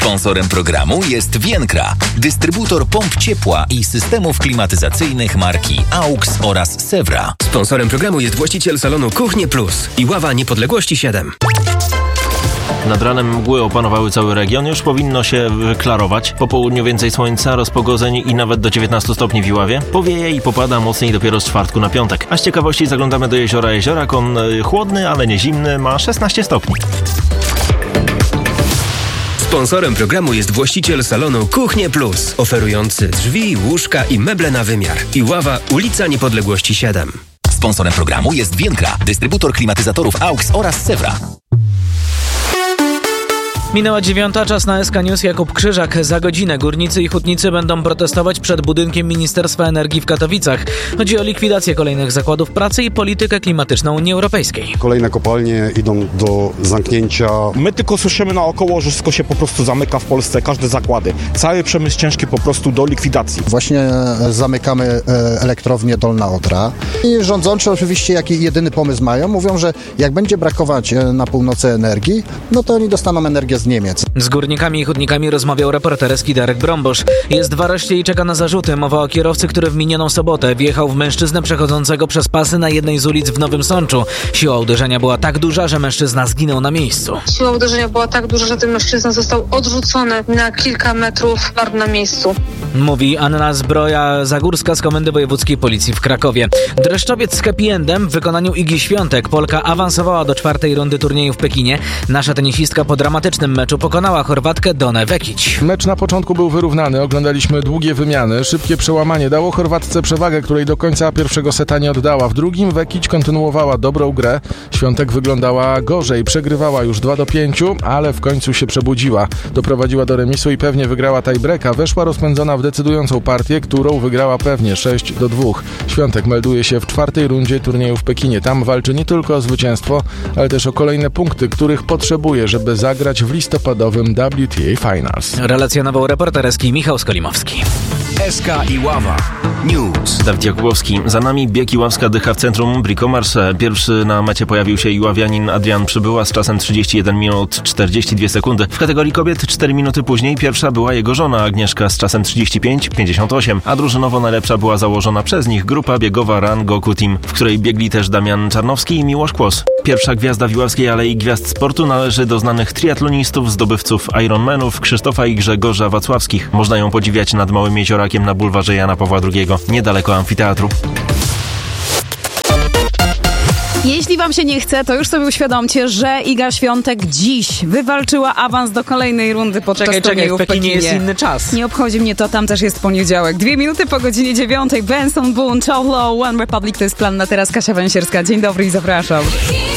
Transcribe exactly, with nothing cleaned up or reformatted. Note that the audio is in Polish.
Sponsorem programu jest Vienkra, dystrybutor pomp ciepła i systemów klimatyzacyjnych marki AUX oraz Sewra. Sponsorem programu jest właściciel salonu Kuchnie Plus i Ława Niepodległości siedem. Nad ranem mgły opanowały cały region, już powinno się wyklarować. Po południu więcej słońca, rozpogodzeń i nawet do dziewiętnastu stopni w Iławie. Powieje i popada mocniej dopiero z czwartku na piątek. A z ciekawości zaglądamy do jeziora Jeziorak. On chłodny, ale nie zimny, ma szesnaście stopni. Sponsorem programu jest właściciel salonu Kuchnie Plus, oferujący drzwi, łóżka i meble na wymiar. Iława, ulica Niepodległości siedem. Sponsorem programu jest Vienkra, dystrybutor klimatyzatorów AUX oraz Sewra. Minęła dziewiąta, czas na S K News. Jakub Krzyżak. Za godzinę górnicy i hutnicy będą protestować przed budynkiem Ministerstwa Energii w Katowicach. Chodzi o likwidację kolejnych zakładów pracy i politykę klimatyczną Unii Europejskiej. Kolejne kopalnie idą do zamknięcia. My tylko słyszymy naokoło, że wszystko się po prostu zamyka w Polsce, każde zakłady. Cały przemysł ciężki po prostu do likwidacji. Właśnie zamykamy elektrownię Dolna Odra. I rządzący oczywiście, jaki jedyny pomysł mają, mówią, że jak będzie brakować na północy energii, no to oni dostaną energię z Niemiec. Z górnikami i hutnikami rozmawiał reporter Eski Darek Brąbosz. Jest w areszcie i czeka na zarzuty. Mowa o kierowcy, który w minioną sobotę wjechał w mężczyznę przechodzącego przez pasy na jednej z ulic w Nowym Sączu. Siła uderzenia była tak duża, że mężczyzna zginął na miejscu. Siła uderzenia była tak duża, że ten mężczyzna został odrzucony na kilka metrów na miejscu. Mówi Anna Zbroja-Zagórska z Komendy Wojewódzkiej Policji w Krakowie. Dreszczowiec z happy endem w wykonaniu Igi Świątek. Polka awansowała do czwartej rundy turnieju w Pekinie. Nasza tenisistka po dramatycznym meczu pokonała Chorwatkę Donę Vekić. Mecz na początku był wyrównany, oglądaliśmy długie wymiany, szybkie przełamanie dało Chorwatce przewagę, której do końca pierwszego seta nie oddała. W drugim Vekić kontynuowała dobrą grę, Świątek wyglądała gorzej, przegrywała już dwa do pięciu, ale w końcu się przebudziła. Doprowadziła do remisu i pewnie wygrała tiebreaka, weszła rozpędzona w decydującą partię, którą wygrała pewnie sześć do dwóch. Świątek melduje się w czwartej rundzie turnieju w Pekinie. Tam walczy nie tylko o zwycięstwo, ale też o kolejne punkty, których potrzebuje, żeby zagrać w listopadowym W T A Finals. Relacjonował reporter Eski Michał Skolimowski. S K Iława News. Dawid Jakubowski. Za nami bieg Iławska dycha w centrum Brico-Marsz. Pierwszy na mecie pojawił się iławianin Adrian Przybyła z czasem trzydzieści jeden minut czterdzieści dwie sekundy. W kategorii kobiet cztery minuty później pierwsza była jego żona Agnieszka z czasem trzydzieści pięć pięćdziesiąt osiem, a drużynowo najlepsza była założona przez nich grupa biegowa Run Goku Team, w której biegli też Damian Czarnowski i Miłosz Kłos. Pierwsza gwiazda w Iławskiej Alei Gwiazd Sportu należy do znanych triatlonistów, zdobywców Ironmanów Krzysztofa i Grzegorza Wacławskich. Można ją podziwiać nad Małym Jeziorakiem na bulwarze Jana Pawła drugiego, niedaleko amfiteatru. Jeśli wam się nie chce, to już sobie uświadomcie, że Iga Świątek dziś wywalczyła awans do kolejnej rundy podczas czekaj, turnieju czekaj, w Pekinie. w Pekinie. Jest inny czas. Nie obchodzi mnie to, tam też jest poniedziałek. Dwie minuty po godzinie dziewiątej. Benson Boone, Chow Low, One Republic to jest plan na teraz. Kasia Węsierska. Dzień dobry i zapraszam.